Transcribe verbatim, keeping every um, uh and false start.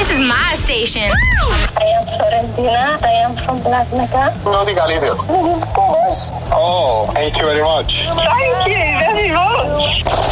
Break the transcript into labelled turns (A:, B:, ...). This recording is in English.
A: This is my station.
B: I am Florentina. I am from Black Mecca.
C: No diga Livio.
B: This is Porsche.
C: Oh, thank you very much.
B: Thank you very much.